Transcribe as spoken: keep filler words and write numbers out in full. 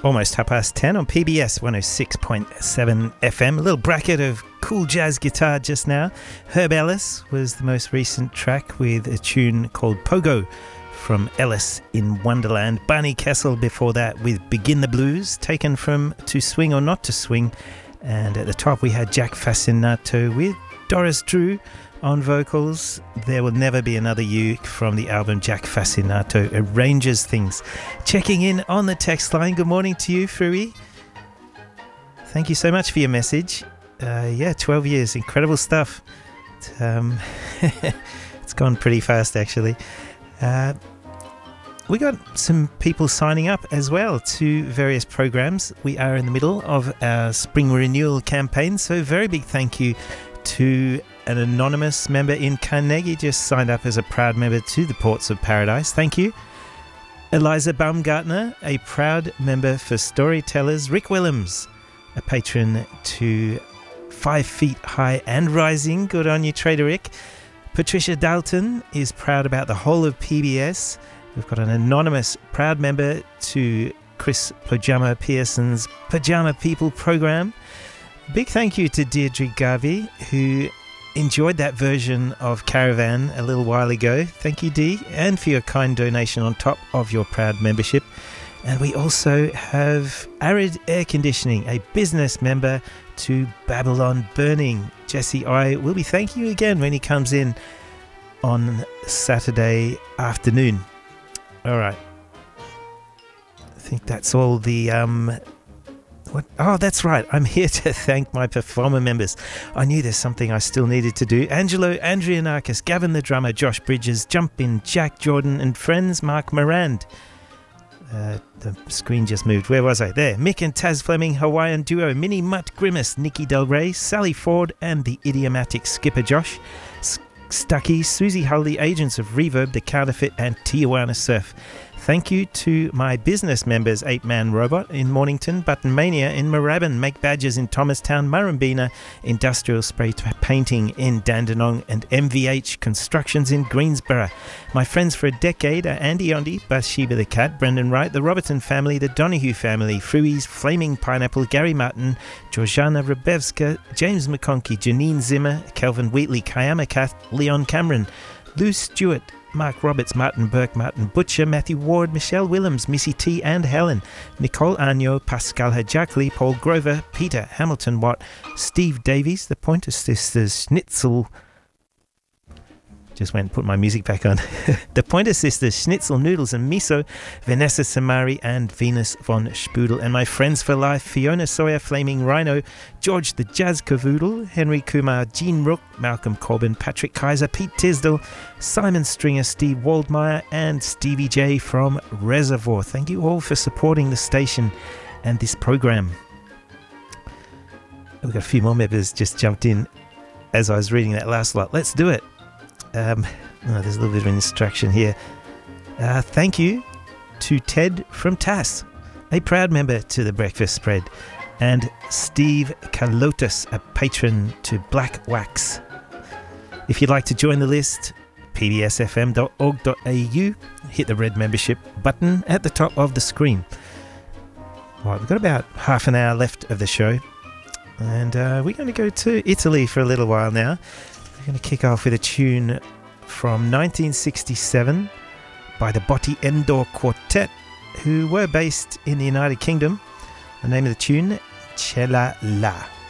Almost half past ten on P B S one oh six point seven F M. A little bracket of cool jazz guitar just now. Herb Ellis was the most recent track with a tune called Pogo from Ellis in Wonderland. Barney Kessel before that with Begin the Blues, taken from To Swing or Not to Swing. And at the top we had Jack Fascinato with Doris Drew on vocals. There Will Never Be Another You from the album Jack Fascinato Arranges Things. Checking in on the text line. Good morning to you, Frui. Thank you so much for your message. Uh, yeah, twelve years. Incredible stuff. Um, it's gone pretty fast, actually. Uh, we got some people signing up as well to various programs. We are in the middle of our spring renewal campaign, so very big thank you to an anonymous member in Carnegie, just signed up as a proud member to the Ports of Paradise. Thank you. Eliza Baumgartner, a proud member for Storytellers. Rick Willems, a patron to Five Feet High and Rising. Good on you, Trader Rick. Patricia Dalton is proud about the whole of P B S. We've got an anonymous proud member to Chris Pajama Pearson's Pajama People program. Big thank you to Deirdre Garvey, who enjoyed that version of Caravan a little while ago. Thank you, Dee, and for your kind donation on top of your proud membership. And we also have Arid Air Conditioning, a business member to Babylon Burning. Jesse I will be thanking you again when he comes in on Saturday afternoon. All right. I think that's all the... um. What? Oh, that's right. I'm here to thank my performer members. I knew there's something I still needed to do. Angelo Andrianakis, Gavin the drummer, Josh Bridges, Jumpin, Jack Jordan, and friends Mark Morand. Uh, the screen just moved. Where was I? There. Mick and Taz Fleming, Hawaiian duo, Minnie Mutt Grimace, Nikki Del Rey, Sally Ford, and the idiomatic Skipper Josh. S- Stucky, Susie Hull, the agents of Reverb, The Counterfeit, and Tijuana Surf. Thank you to my business members, Eight Man Robot in Mornington, Button Mania in Moorabbin, Make Badgers in Thomastown, Murrumbina, Industrial Spray Painting in Dandenong, and M V H Constructions in Greensboro. My friends for a decade are Andy Ondi, Bathsheba the Cat, Brendan Wright, the Robertson family, the Donahue family, Frui's Flaming Pineapple, Gary Martin, Georgiana Rabevska, James McConkey, Janine Zimmer, Kelvin Wheatley, Kayama Kath, Leon Cameron, Lou Stewart, Mark Roberts, Martin Burke, Martin Butcher, Matthew Ward, Michelle Willems, Missy T and Helen, Nicole Agno, Pascal Hajakli, Paul Grover, Peter Hamilton Watt, Steve Davies, the Pointer Sisters, Schnitzel... Just went and put my music back on. The Pointer Sisters, Schnitzel, Noodles and Miso, Vanessa Samari and Venus von Spudel. And my friends for life, Fiona Sawyer, Flaming Rhino, George the Jazz Cavoodle, Henry Kumar, Jean Rook, Malcolm Corbin, Patrick Kaiser, Pete Tisdall, Simon Stringer, Steve Waldmeyer and Stevie J from Reservoir. Thank you all for supporting the station and this program. We've got a few more members just jumped in as I was reading that last lot. Let's do it. Um, oh, there's a little bit of an instruction here. Uh, thank you to Ted from T A S, a proud member to the Breakfast Spread, and Steve Kalotis, a patron to Black Wax. If you'd like to join the list, p b s f m dot org dot a u, hit the red membership button at the top of the screen. Right, we've got about half an hour left of the show, and uh, we're going to go to Italy for a little while now. We're going to kick off with a tune from nineteen sixty-seven by the Botti Endor Quartet, who were based in the United Kingdom. The name of the tune, Cella La.